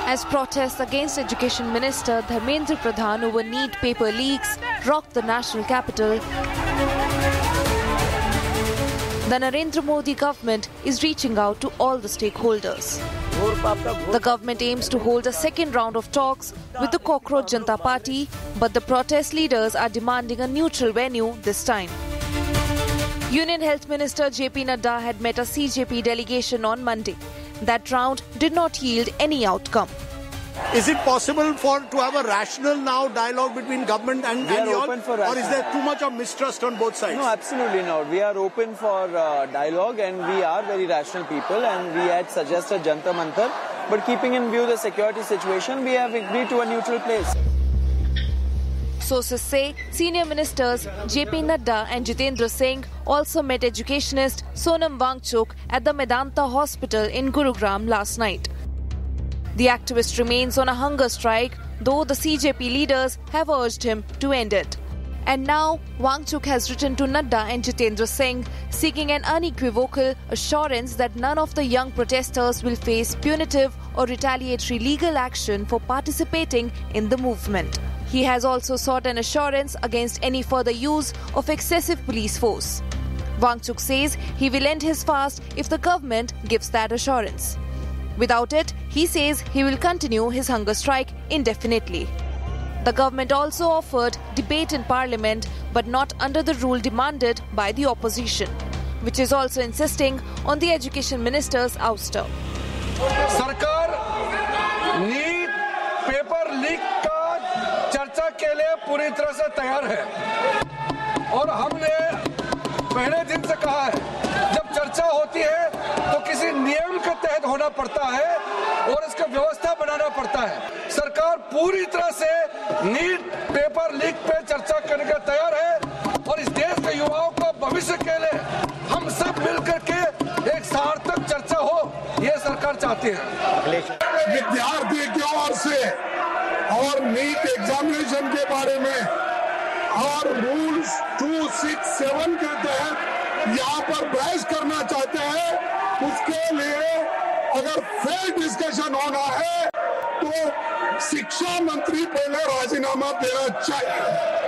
As protests against Education Minister Dharmendra Pradhan over NEET paper leaks rocked the national capital, the Narendra Modi government is reaching out to all the stakeholders. The government aims to hold a second round of talks with the Cockroach Janata Party, but the protest leaders are demanding a neutral venue this time. Union Health Minister JP Nadda had met a CJP delegation on Monday. That round did not yield any outcome. Is it possible to have a rational now dialogue between government and you all, or is there too much of mistrust on both sides? No, absolutely not. We are open for dialogue and we are very rational people, and we had suggested Jantar Mantar, but keeping in view the security situation, we have agreed to a neutral place. Sources say senior ministers JP Nadda and Jitendra Singh also met educationist Sonam Wangchuk at the Medanta Hospital in Gurugram last night. The activist remains on a hunger strike, though the CJP leaders have urged him to end it. And now Wangchuk has written to Nadda and Jitendra Singh seeking an unequivocal assurance that none of the young protesters will face punitive or retaliatory legal action for participating in the movement. He has also sought an assurance against any further use of excessive police force. Wangchuk says he will end his fast if the government gives that assurance. Without it, he says he will continue his hunger strike indefinitely. The government also offered debate in parliament, but not under the rule demanded by the opposition, which is also insisting on the education minister's ouster. सरकार NEET paper leak का चर्चा के लिए पूरी तरह से तैयार है और हमने पहले दिन से कहा है जब चर्चा होती है तो किसी नियम के तहत होना पड़ता है और इसका व्यवस्था बनाना पड़ता है। सरकार पूरी तरह से नीट पेपर लीक पे चर्चा करने के तैयार है और इस देश के युवाओं का भविष्य के लिए हम सब मिलकर के एक सार्थक चर्चा हो, ये सरकार चाहती है। विद्यार्थी की ओर से और नीट एग्जामिनेशन के बारे में और रूल्स 267 के तहत यहाँ पर बहस करना चाहते हैं, उसके लिए अगर फेयर डिस्कशन होना है तो शिक्षा मंत्री पहले राजीनामा देना चाहिए।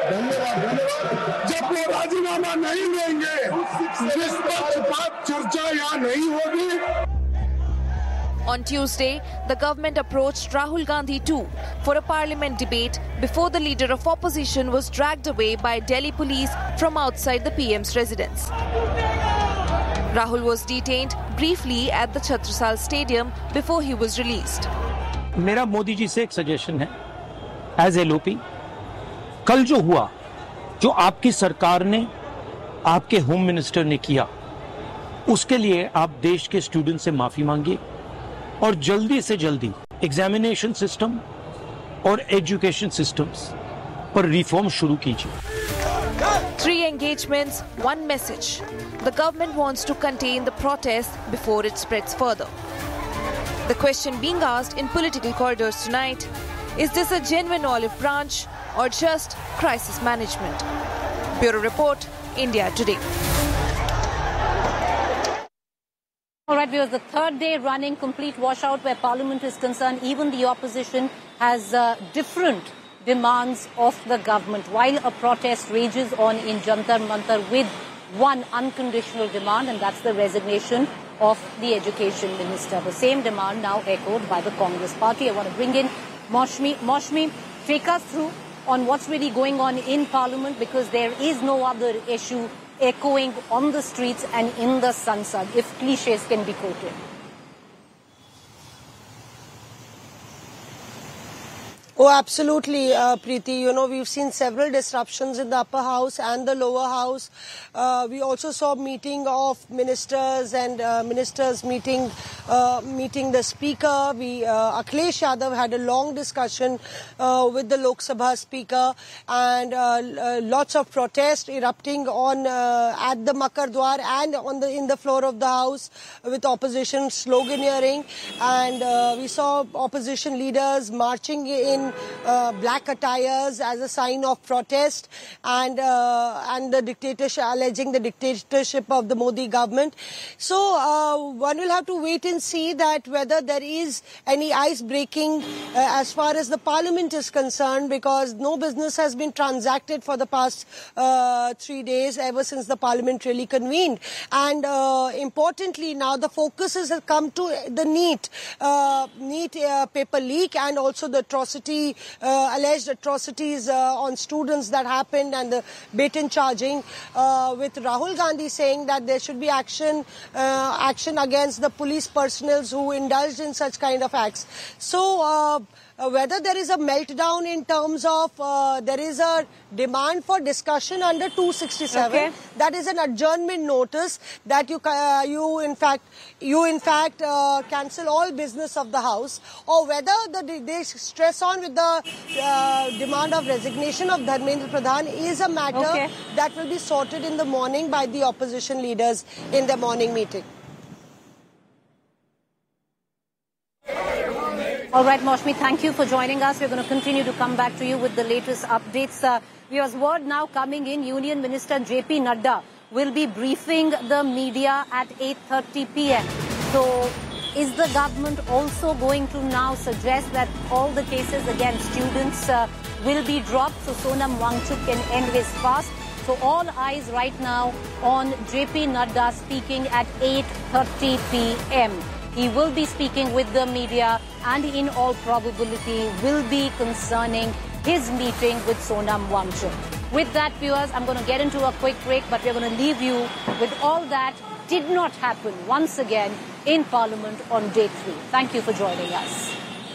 धन्यवाद। जब वो राजीनामा नहीं देंगे, निष्पक्षपात चर्चा यहाँ नहीं होगी। On Tuesday, the government approached Rahul Gandhi too for a parliament debate before the leader of opposition was dragged away by Delhi police from outside the PM's residence. Rahul was detained briefly at the Chhatrasal Stadium before he was released. मेरा मोदी जी से एक suggestion है, as LOP, कल जो हुआ, जो आपकी सरकार ने, आपके होम मिनिस्टर ने किया, उसके लिए आप देश के स्टूडेंट से माफी मांगिए और जल्दी से जल्दी एग्जामिनेशन सिस्टम और एजुकेशन सिस्टम्स पर रिफॉर्म शुरू कीजिए। 3 engagements, 1 message. The government wants to contain the protest before it spreads further. The question being asked in political corridors tonight, is this a genuine olive branch or just crisis management? Bureau Report, India Today. All right, viewers, the third day running complete washout where Parliament is concerned. Even the opposition has different demands of the government. While a protest rages on in Jantar Mantar with one unconditional demand, and that's the resignation of the education minister. The same demand now echoed by the Congress party. I want to bring in Maushmi. Maushmi, take us through on what's really going on in Parliament, because there is no other issue echoing on the streets and in the Sansad, if cliches can be quoted. Oh, absolutely, Preeti. You know, we've seen several disruptions in the upper house and the lower house. We also saw meeting of ministers and ministers meeting the speaker. Akhilesh Yadav had a long discussion with the Lok Sabha speaker, and lots of protest erupting on at the Makar Dwar and in the floor of the house, with opposition sloganeering, and we saw opposition leaders marching in in black attires as a sign of protest and the dictatorship, alleging the dictatorship of the Modi government. So one will have to wait and see that whether there is any ice breaking as far as the parliament is concerned, because no business has been transacted for the past 3 days ever since the parliament really convened. And importantly, now the focus has come to the NEET paper leak and also the alleged atrocities on students that happened, and the bait-and charging, with Rahul Gandhi saying that there should be action against the police personnel who indulged in such kind of acts. So whether there is a meltdown in terms of there is a demand for discussion under 267, okay. That is an adjournment notice that you in fact cancel all business of the house, or whether they stress on with the demand of resignation of Dharmendra Pradhan is a matter that will be sorted in the morning by the opposition leaders in their morning meeting. All right, Moushami, thank you for joining us. We're going to continue to come back to you with the latest updates. We have word now coming in. Union Minister J.P. Nadda will be briefing the media at 8:30 p.m. So, is the government also going to now suggest that all the cases against students will be dropped so Sonam Wangchuk can end his fast? So, all eyes right now on J.P. Nadda speaking at 8:30 p.m. He will be speaking with the media and in all probability will be concerning his meeting with Sonam Wangchuk. With that, viewers, I'm going to get into a quick break, but we're going to leave you with all that did not happen once again in Parliament on day 3. Thank you for joining us.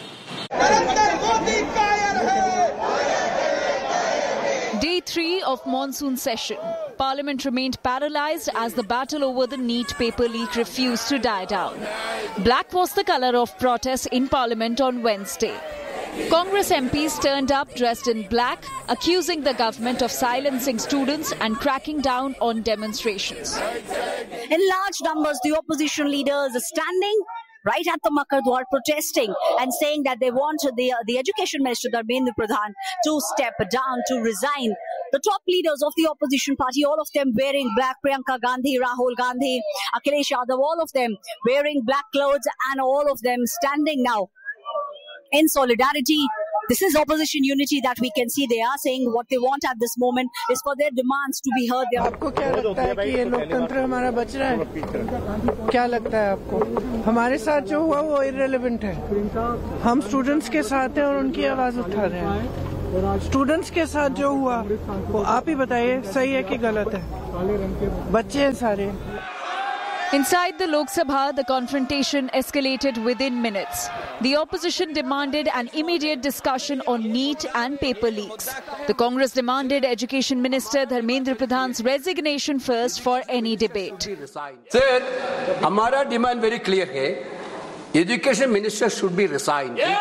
Day 3 of monsoon session. Parliament remained paralysed as the battle over the NEET paper leak refused to die down. Black was the colour of protest in Parliament on Wednesday. Congress MPs turned up dressed in black, accusing the government of silencing students and cracking down on demonstrations. In large numbers, the opposition leaders are standing right at the Makar Dwar protesting and saying that they want the Education Minister Dharmendra Pradhan to step down, to resign. The top leaders of the opposition party, all of them wearing black, Priyanka Gandhi, Rahul Gandhi, Akhilesh Yadav, all of them wearing black clothes and all of them standing now in solidarity. This is opposition unity that we can see. They are saying what they want at this moment is for their demands to be heard. आपको क्या लगता है कि ये लोकतंत्र हमारा बच रहा है? क्या लगता है आपको? हमारे साथ जो हुआ वो इररिलेवेंट है. हम स्टूडेंट्स के साथ हैं और उनकी आवाज उठा रहे हैं. स्टूडेंट्स के साथ जो हुआ वो आप ही बताइए सही है कि गलत है. बच्चे हैं सारे. Inside the Lok Sabha, the confrontation escalated within minutes. The opposition demanded an immediate discussion on NEET and paper leaks. The Congress demanded Education Minister Dharmendra Pradhan's resignation first for any debate. Sir, हमारा demand very clear है. Education Minister should be resigned. Then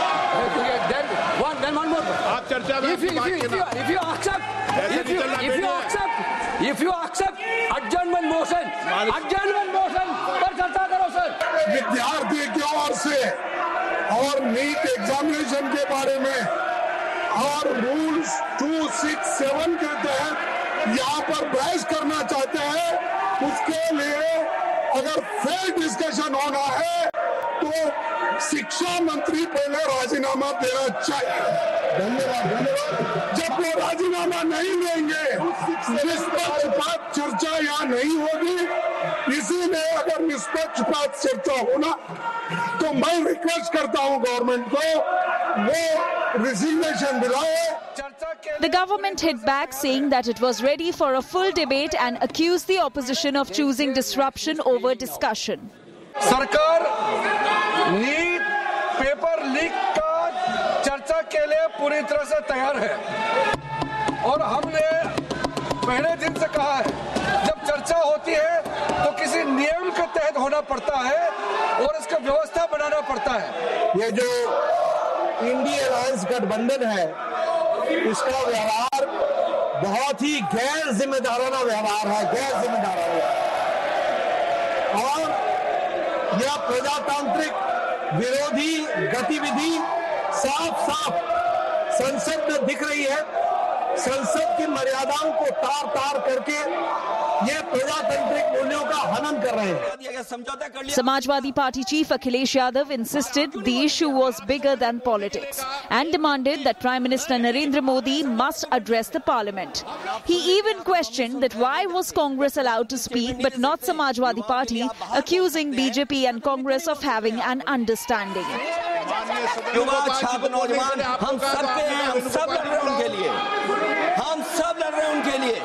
one more. If you accept adjournment motion पर चर्चा करो sir. विद्यार्थी की ओर से और NEET examination के बारे में और रूल्स 267 के तहत यहाँ पर बहस करना चाहते हैं. उसके लिए अगर फेयर डिस्कशन होना है तो शिक्षा मंत्री पहले राजीनामा देना चाहिए. धन्यवाद. जब वो राजीनामा नहीं देंगे निष्पक्षपात चर्चा यहाँ नहीं होगी. इसीलिए अगर निष्पक्षपात चर्चा होना तो मैं रिक्वेस्ट करता हूँ गवर्नमेंट को वो रिजिग्नेशन दिलाए. The government hit back, saying that it was ready for a full debate and accused the opposition of choosing disruption over discussion. सरकार नीट पेपर लीक का चर्चा के लिए पूरी तरह से तैयार है और हमने पहले दिन से कहा है जब चर्चा होती है तो किसी नियम के तहत होना पड़ता है और इसका व्यवस्था बनाना पड़ता है. ये जो इंडिया अलायंस गठबंधन है इसका व्यवहार बहुत ही गैर जिम्मेदाराना व्यवहार है. और यह प्रजातांत्रिक विरोधी गतिविधि साफ संसद में दिख रही है। संसद की मर्यादाओं को तार-तार करके ये प्रजातांत्रिक मूल्यों का हनन कर रहे हैं। Samajwadi Party chief Akhilesh Yadav insisted the issue was bigger than politics and demanded that Prime Minister Narendra Modi must address the parliament. He even questioned that why was Congress allowed to speak but not Samajwadi Party, accusing BJP and Congress of having an understanding. युवा छात्र नौजवान हम सबके हैं, हम सब लड़ रहे हैं उनके लिए, हम सब लड़ रहे हैं उनके लिए।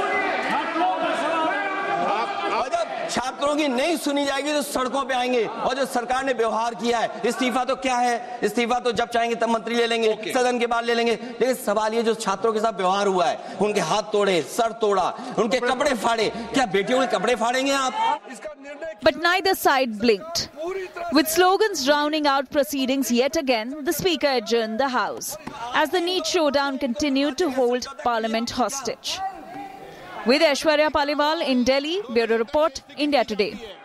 और जब छात्रों की नहीं सुनी जाएगी तो सड़कों पे आएंगे। और जो सरकार ने व्यवहार किया है, इस्तीफा तो क्या है, इस्तीफा तो जब चाहेंगे तब मंत्री ले लेंगे, सदन के बाद ले लेंगे। लेकिन सवाल ये जो छात्रों के साथ व्यवहार हुआ है, उनके हाथ तोड़े, सर तोड़ा, उनके कपड़े फाड़े, क्या बेटियों के कपड़े फाड़ेंगे आप? But neither side blinked. With slogans drowning out proceedings yet again, the Speaker adjourned the House as the NEET showdown continued to hold Parliament hostage. With Aishwarya Paliwal in Delhi, Bureau Report, India Today.